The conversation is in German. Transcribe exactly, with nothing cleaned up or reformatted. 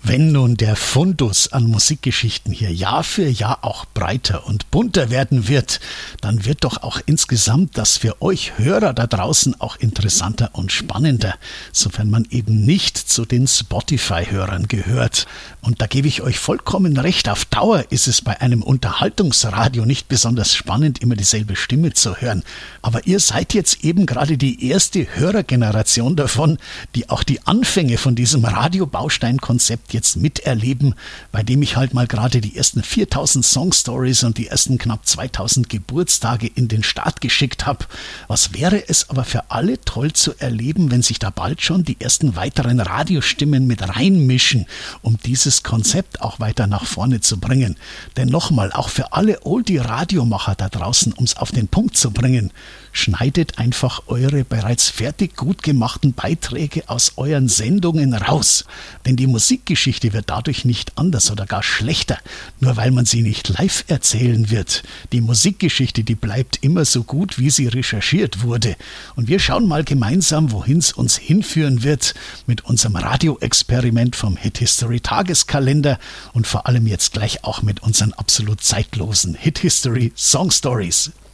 Wenn nun der Fundus an Musikgeschichten hier Jahr für Jahr auch breiter und bunter werden wird, dann wird doch auch insgesamt das für euch Hörer da draußen auch interessanter und spannender, sofern man eben nicht zu den Spotify-Hörern gehört. Und da gebe ich euch vollkommen recht, auf Dauer ist es bei einem Unterhaltungsradio nicht besonders spannend, immer dieselbe Stimme zu hören. Aber ihr seid jetzt eben gerade die erste Hörergeneration davon, die auch die Anfänge von diesem Radiobaustein-Konzept jetzt miterleben, bei dem ich halt mal gerade die ersten viertausend Songstories und die ersten knapp zweitausend Geburtstage in den Start geschickt habe. Was wäre es aber für alle toll zu erleben, wenn sich da bald schon die ersten weiteren Radiostimmen mit reinmischen, um dieses Konzept auch weiter nach vorne zu bringen. Denn nochmal, auch für alle Oldie-Radiomacher da draußen, um es auf den Punkt zu bringen, schneidet einfach eure bereits fertig gut gemachten Beiträge aus euren Sendungen raus. Denn die Musikgeschichte wird dadurch nicht anders oder gar schlechter, nur weil man sie nicht live erzählen wird. Die Musikgeschichte, die bleibt immer so gut, wie sie recherchiert wurde. Und wir schauen mal gemeinsam, wohin es uns hinführen wird mit unserem Radioexperiment vom Hit History Tageskalender und vor allem jetzt gleich auch mit unseren absolut zeitlosen Hit History Song Stories.